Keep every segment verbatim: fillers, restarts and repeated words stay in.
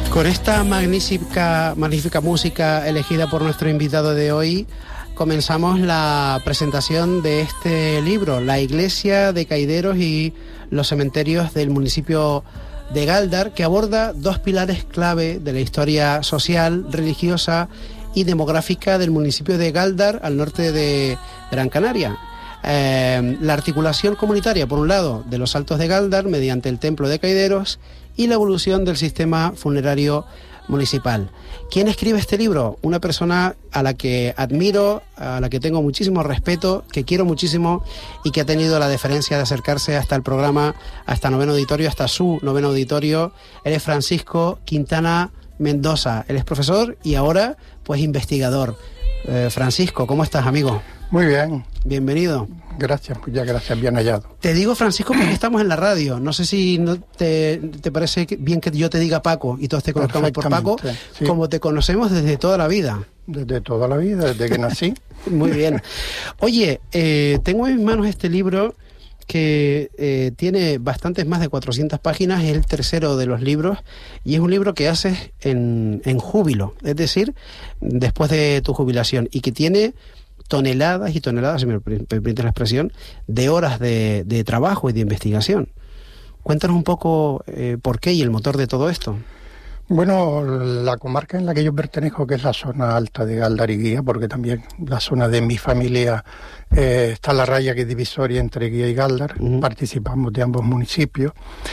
Con esta magnífica, magnífica música elegida por nuestro invitado de hoy, comenzamos la presentación de este libro, La Iglesia de Caideros y los cementerios del municipio de Gáldar, que aborda dos pilares clave de la historia social, religiosa y demográfica del municipio de Gáldar, al norte de Gran Canaria. Eh, la articulación comunitaria, por un lado, de los Altos de Gáldar mediante el Templo de Caideros, y la evolución del sistema funerario municipal. ¿Quién escribe este libro? Una persona a la que admiro, a la que tengo muchísimo respeto, que quiero muchísimo y que ha tenido la deferencia de acercarse hasta el programa, hasta Noveno Auditorio, hasta su Noveno Auditorio. Él es Francisco Quintana Mendoza. Él es profesor y ahora, pues, investigador. Eh, Francisco, ¿cómo estás, amigo? Muy bien. Bienvenido. Gracias, muchas gracias, bien hallado. Te digo, Francisco, porque estamos en la radio. No sé si no te, te parece bien que yo te diga Paco y todos te conozcamos por Paco, sí, como te conocemos desde toda la vida. Desde toda la vida, desde que nací. Muy bien. Oye, eh, tengo en mis manos este libro que eh, tiene bastantes más de cuatrocientas páginas, es el tercero de los libros, y es un libro que haces en, en júbilo, es decir, después de tu jubilación, y que tiene toneladas y toneladas, si me permite la expresión, de horas de, de trabajo y de investigación. Cuéntanos un poco eh, por qué y el motor de todo esto. Bueno, la comarca en la que yo pertenezco, que es la zona alta de Gáldar y Guía, porque también la zona de mi familia eh, está la raya que es divisoria entre Guía y Gáldar, uh-huh. Participamos de ambos municipios.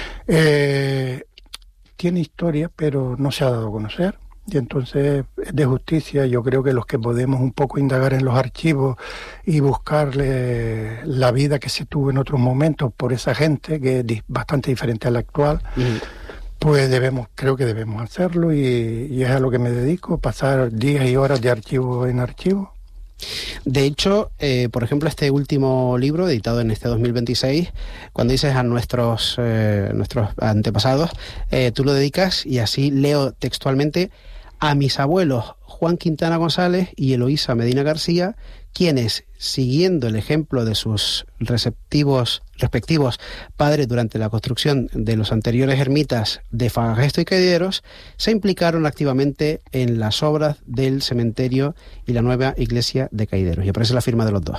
Eh, tiene historia, pero no se ha dado a conocer. Y entonces, de justicia, yo creo que los que podemos un poco indagar en los archivos y buscarle la vida que se tuvo en otros momentos por esa gente, que es bastante diferente a la actual, mm. pues debemos, creo que debemos hacerlo, y, y es a lo que me dedico, pasar días y horas de archivo en archivo. De hecho, eh, por ejemplo, este último libro, editado en este dos mil veintiséis, cuando dices a nuestros, eh, nuestros antepasados, eh, tú lo dedicas, y así leo textualmente, a mis abuelos Juan Quintana González y Eloísa Medina García, quienes, siguiendo el ejemplo de sus receptivos, respectivos padres durante la construcción de los anteriores ermitas de Fagagesto y Caideros, se implicaron activamente en las obras del cementerio y la nueva iglesia de Caideros. Y aparece la firma de los dos.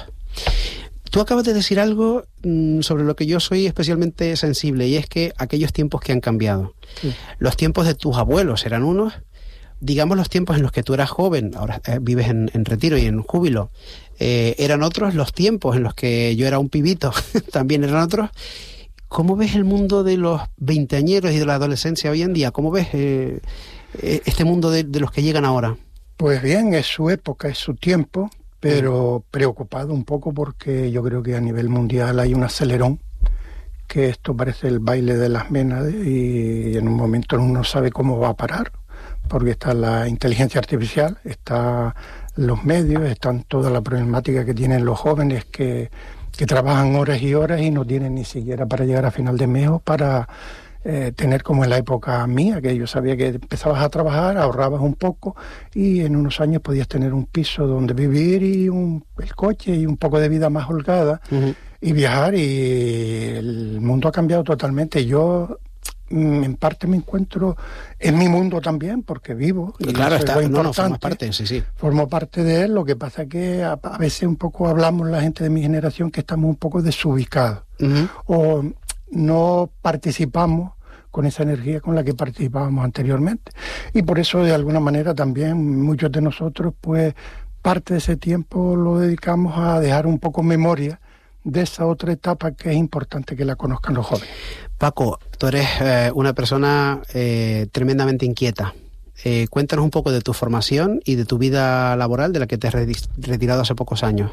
Tú acabas de decir algo mmm, sobre lo que yo soy especialmente sensible, y es que aquellos tiempos que han cambiado. Sí. Los tiempos de tus abuelos eran unos, digamos los tiempos en los que tú eras joven, ahora eh, vives en, en retiro y en júbilo, eh, eran otros, los tiempos en los que yo era un pibito también eran otros. ¿Cómo ves el mundo de los veinteañeros y de la adolescencia hoy en día? ¿Cómo ves eh, este mundo de, de los que llegan ahora? Pues bien, es su época, es su tiempo, pero preocupado un poco porque yo creo que a nivel mundial hay un acelerón, que esto parece el baile de las Ménades, y en un momento uno no sabe cómo va a parar, porque está la inteligencia artificial, están los medios, están toda la problemática que tienen los jóvenes que, que trabajan horas y horas y no tienen ni siquiera para llegar a final de mes o para eh, tener como en la época mía, que yo sabía que empezabas a trabajar, ahorrabas un poco y en unos años podías tener un piso donde vivir y un, el coche y un poco de vida más holgada, uh-huh. y viajar, y el mundo ha cambiado totalmente. Yo en parte me encuentro en mi mundo también, porque vivo, y claro, eso está, es lo no, importante. no, forma parte, sí, sí. Formo parte de él, lo que pasa es que a, a veces un poco hablamos la gente de mi generación que estamos un poco desubicados, uh-huh. o no participamos con esa energía con la que participábamos anteriormente, y por eso de alguna manera también muchos de nosotros pues parte de ese tiempo lo dedicamos a dejar un poco memoria de esa otra etapa que es importante que la conozcan los jóvenes. Paco, tú eres eh, una persona eh, tremendamente inquieta. Eh, cuéntanos un poco de tu formación y de tu vida laboral, de la que te has retirado hace pocos años.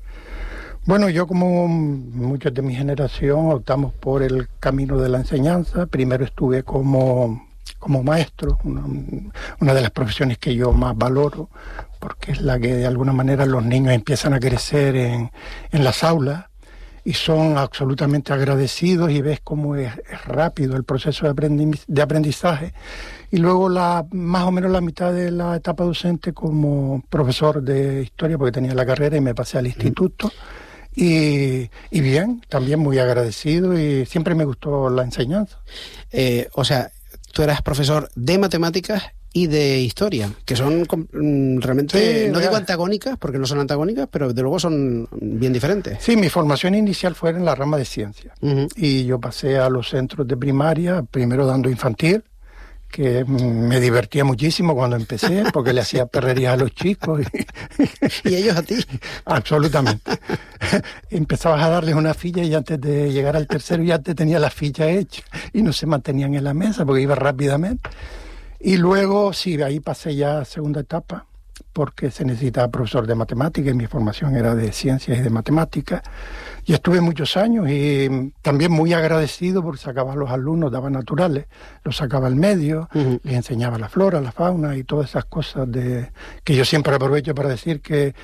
Bueno, yo, como muchos de mi generación, optamos por el camino de la enseñanza. Primero estuve como, como maestro, una, una de las profesiones que yo más valoro, porque es la que de alguna manera los niños empiezan a crecer en, en las aulas, y son absolutamente agradecidos, y ves cómo es, es rápido el proceso de, aprendi- de aprendizaje. Y luego la más o menos la mitad de la etapa docente como profesor de historia, porque tenía la carrera y me pasé al instituto. Y, y bien, también muy agradecido, y siempre me gustó la enseñanza. Eh, o sea, tú eras profesor de matemáticas y de historia, que son mm, realmente, sí, no digo real. antagónicas, porque no son antagónicas, pero de luego son bien diferentes. Sí, mi formación inicial fue en la rama de ciencia. Uh-huh. Y yo pasé a los centros de primaria, primero dando infantil, que me divertía muchísimo cuando empecé, porque le hacía perrerías a los chicos. Y, ¿Y ellos a ti? Absolutamente. Empezabas a darles una ficha y antes de llegar al tercero ya te tenía la ficha hecha y no se mantenían en la mesa porque iba rápidamente. Y luego, sí, ahí pasé ya a segunda etapa, porque se necesitaba profesor de matemáticas y mi formación era de ciencias y de matemáticas. Y estuve muchos años y también muy agradecido porque sacaba a los alumnos, daba naturales, los sacaba al medio, uh-huh. les enseñaba la flora, la fauna y todas esas cosas de que yo siempre aprovecho para decir que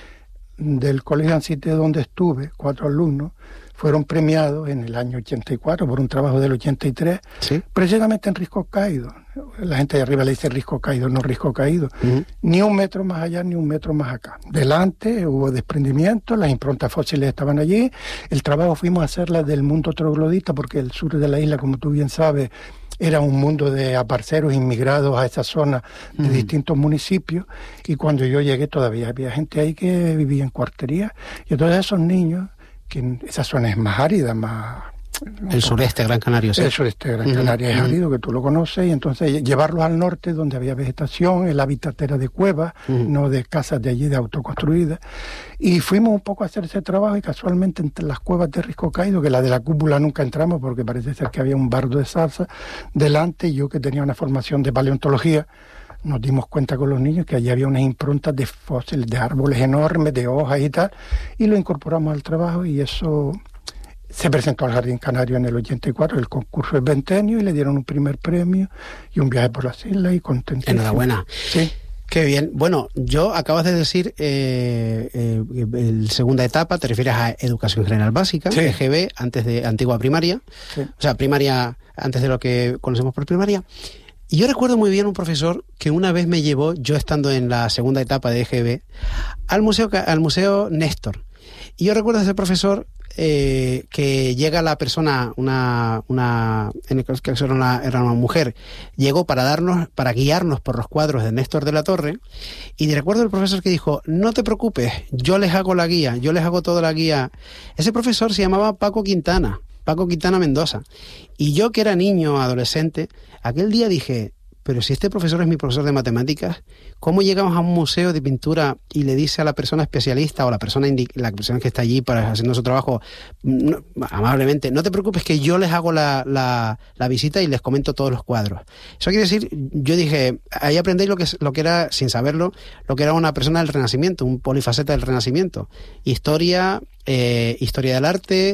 del colegio Ancite donde estuve, cuatro alumnos, fueron premiados en el año ochenta y cuatro por un trabajo del ochenta y tres, ¿sí? precisamente en Risco Caído. La gente de arriba le dice Risco Caído, no Risco Caído. Uh-huh. Ni un metro más allá, ni un metro más acá. Delante hubo desprendimiento, las improntas fósiles estaban allí. El trabajo fuimos a hacerla del mundo troglodita, porque el sur de la isla, como tú bien sabes, era un mundo de aparceros inmigrados a esa zona de uh-huh. distintos municipios. Y cuando yo llegué todavía había gente ahí que vivía en cuartería. Y entonces esos niños, que esa zona es más árida, más... El sureste de Gran Canaria, sí. El sureste de Gran Canaria uh-huh. es árido, que tú lo conoces, y entonces llevarlos al norte, donde había vegetación, el hábitat era de cuevas, uh-huh. no de casas de allí, de autoconstruidas. Y fuimos un poco a hacer ese trabajo, y casualmente entre las cuevas de Risco Caído, que la de la cúpula nunca entramos, porque parece ser que había un bardo de salsa delante, y yo que tenía una formación de paleontología, nos dimos cuenta con los niños que allí había unas improntas de fósiles, de árboles enormes, de hojas y tal, y lo incorporamos al trabajo, y eso... Se presentó al Jardín Canario en el ochenta y cuatro, el concurso del Ventenio, y le dieron un primer premio y un viaje por las islas y contentísimo. Enhorabuena. Sí. Qué bien. Bueno, yo acabas de decir eh, eh, el segunda etapa, te refieres a Educación General Básica, sí. E G B, antes de antigua primaria, sí. O sea, primaria antes de lo que conocemos por primaria. Y yo recuerdo muy bien un profesor que una vez me llevó, yo estando en la segunda etapa de E G B, al museo, al museo Néstor. Y yo recuerdo a ese profesor eh, que llega la persona, una, una en el caso era una, era una mujer, llegó para darnos, para guiarnos por los cuadros de Néstor de la Torre, y recuerdo el profesor que dijo, no te preocupes, yo les hago la guía, yo les hago toda la guía. Ese profesor se llamaba Paco Quintana, Paco Quintana Mendoza. Y yo, que era niño, adolescente, aquel día dije, pero si este profesor es mi profesor de matemáticas, ¿cómo llegamos a un museo de pintura y le dice a la persona especialista o la persona indi- la persona que está allí para haciendo su trabajo no, amablemente, no te preocupes que yo les hago la, la, la visita y les comento todos los cuadros? Eso quiere decir, yo dije, ahí aprendí lo que, lo que era, sin saberlo, lo que era una persona del Renacimiento, un polifaceta del Renacimiento. Historia, eh, historia del arte,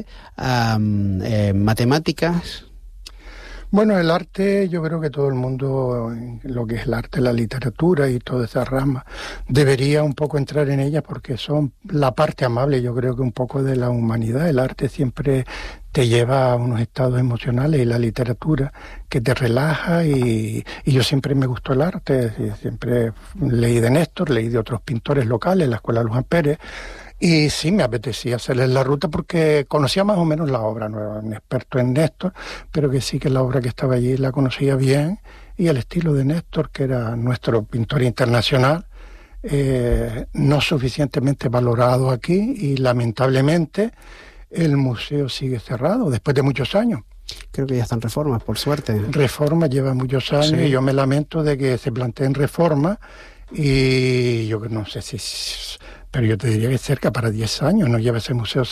um, eh, matemáticas... Bueno, el arte, yo creo que todo el mundo, lo que es el arte, la literatura y toda esa rama, debería un poco entrar en ella porque son la parte amable, yo creo que un poco de la humanidad. El arte siempre te lleva a unos estados emocionales y la literatura que te relaja y, y yo siempre me gustó el arte, siempre leí de Néstor, leí de otros pintores locales, la Escuela Luján Pérez. Y sí, me apetecía hacerles la ruta porque conocía más o menos la obra, no era un experto en Néstor, pero que sí que la obra que estaba allí la conocía bien, y el estilo de Néstor, que era nuestro pintor internacional, eh, no suficientemente valorado aquí, y lamentablemente el museo sigue cerrado después de muchos años. Creo que ya están reformas, por suerte. Reforma lleva muchos años, sí. Y yo me lamento de que se planteen reformas, y yo no sé si... Pero yo te diría que cerca para diez años no lleva ese museo